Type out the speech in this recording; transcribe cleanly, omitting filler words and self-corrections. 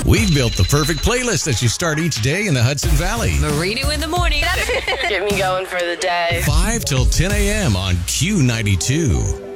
We've built the perfect playlist that you start each day in the Hudson Valley. Marino in the morning. Get me going for the day. 5 till 10 a.m. on Q92.